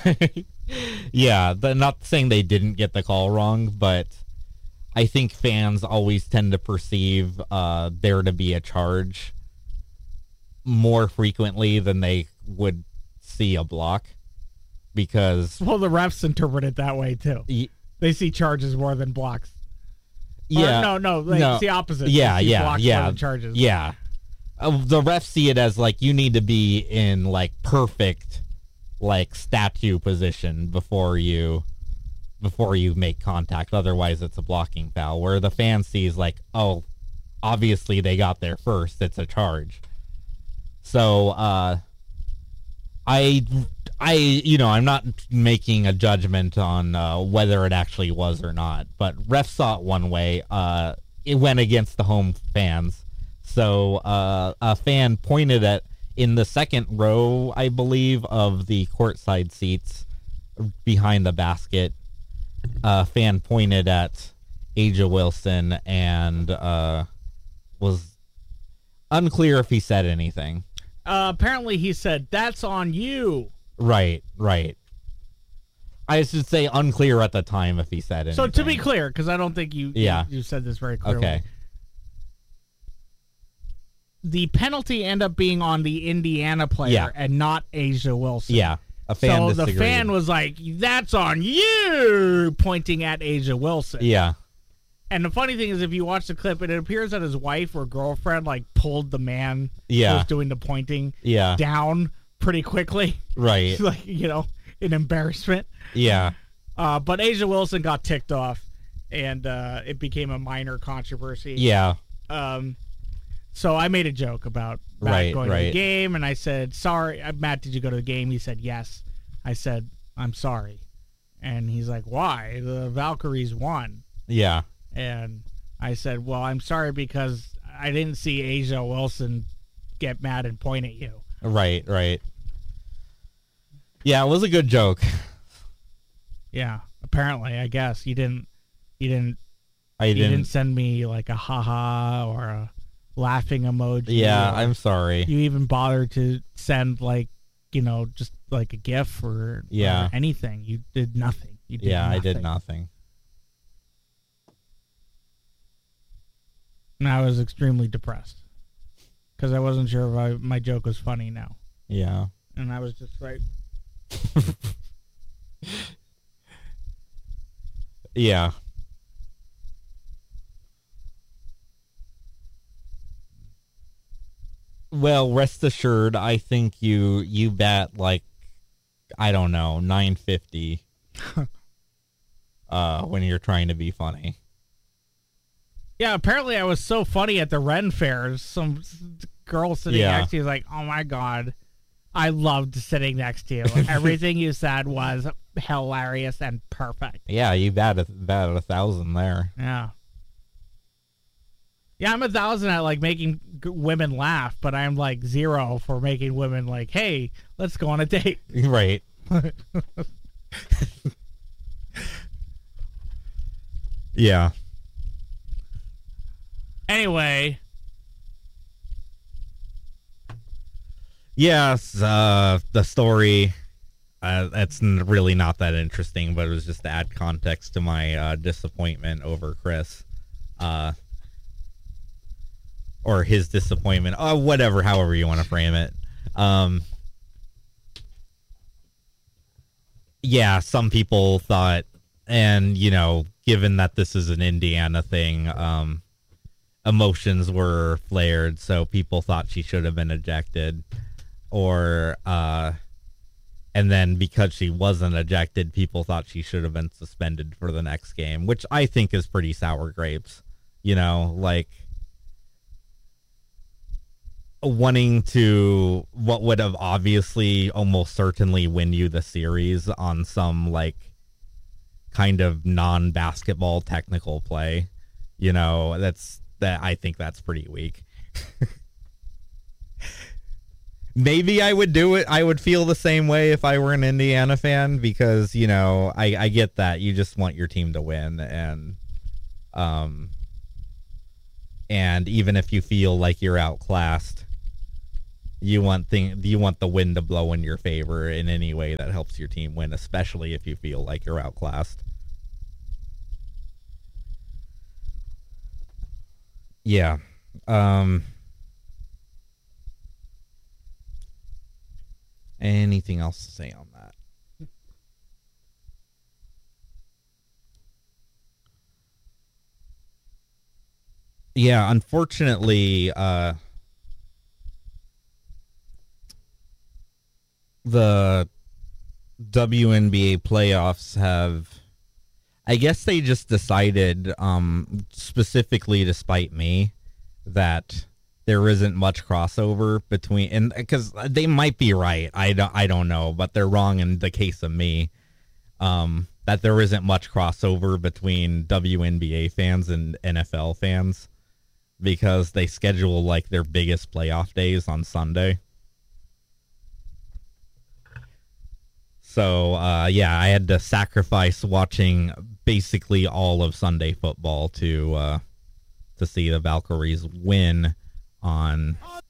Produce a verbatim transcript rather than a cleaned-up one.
Yeah, but not saying they didn't get the call wrong, but I think fans always tend to perceive uh, there to be a charge more frequently than they would see a block, because well, the refs interpret it that way too. Y- they see charges more than blocks. Yeah, or no, no, like, no. It's the opposite. Yeah, they see yeah, blocks yeah, more than charges. yeah. Uh, the refs see it as like you need to be in like perfect, like statue position before you, before you make contact. Otherwise, it's a blocking foul. Where the fan sees like, oh, obviously they got there first. It's a charge. So, uh, I, I, you know, I'm not making a judgment on uh, whether it actually was or not, but refs saw it one way. Uh, it went against the home fans. So uh, a fan pointed at, in the second row, I believe, of the courtside seats behind the basket, a fan pointed at A'ja Wilson and uh, was unclear if he said anything. Uh, apparently he said, "That's on you." Right, right. I should say unclear at the time if he said anything. So to be clear, because I don't think you, yeah. you you said this very clearly. Okay. The penalty ended up being on the Indiana player yeah. and not A'ja Wilson. Yeah, a fan So disagreed. the fan was like, "That's on you," pointing at A'ja Wilson. Yeah. And the funny thing is, if you watch the clip, it appears that his wife or girlfriend like pulled the man yeah. who was doing the pointing yeah. down pretty quickly. Right. Like, you know, in embarrassment. Yeah. Uh, but A'ja Wilson got ticked off, and uh, it became a minor controversy. Yeah. Um, so I made a joke about Matt right, going right. to the game, and I said, "Sorry, uh, Matt, did you go to the game?" He said, "Yes." I said, "I'm sorry." And he's like, "Why? The Valkyries won." Yeah. And I said, "Well, I'm sorry because I didn't see A'ja Wilson get mad and point at you." Right, right. Yeah, it was a good joke. Yeah, apparently, I guess you didn't, you didn't, I you didn't, didn't send me like a haha or a laughing emoji. Yeah, I'm sorry. You even bothered to send like, you know, just like a GIF or, yeah. or anything. You did nothing. You did yeah, nothing. I did nothing. And I was extremely depressed because I wasn't sure if I, my joke was funny now. Yeah. And I was just like, yeah. Well, rest assured, I think you you bet like, I don't know, nine fifty uh, when you're trying to be funny. Yeah, apparently I was so funny at the Ren fairs. Some girl sitting yeah. next to you was like, "Oh my god, I loved sitting next to you. Everything you said was hilarious and perfect." Yeah, you batted batted a thousand there. Yeah. Yeah, I'm a thousand at like making g- women laugh, but I'm like zero for making women like, "Hey, let's go on a date." Right. Yeah. Anyway. Yes, uh, the story, uh, it's really not that interesting, but it was just to add context to my uh, disappointment over Chris. Uh, or his disappointment, uh, whatever, however you want to frame it. Um, yeah, some people thought, and, you know, given that this is an Indiana thing, um, emotions were flared, so people thought she should have been ejected. Or, uh, and then because she wasn't ejected, people thought she should have been suspended for the next game, which I think is pretty sour grapes. You know, like, wanting to, what would have obviously almost certainly win you the series on some, like, kind of non-basketball technical play. You know, that's, that I think that's pretty weak. Maybe I would do it. I would feel the same way if I were an Indiana fan, because, you know, I, I get that you just want your team to win, and um and even if you feel like you're outclassed, You want thing you want the wind to blow in your favor in any way that helps your team win, especially if you feel like you're outclassed. Yeah. Um anything else to say on that? Yeah, unfortunately, uh, the W N B A playoffs have, I guess they just decided, um, specifically to spite me, that there isn't much crossover between, and because they might be right, I don't, I don't know, but they're wrong in the case of me. Um, that there isn't much crossover between W N B A fans and N F L fans, because they schedule like their biggest playoff days on Sunday. So, uh, yeah, I had to sacrifice watching basically all of Sunday football to uh, to see the Valkyries win on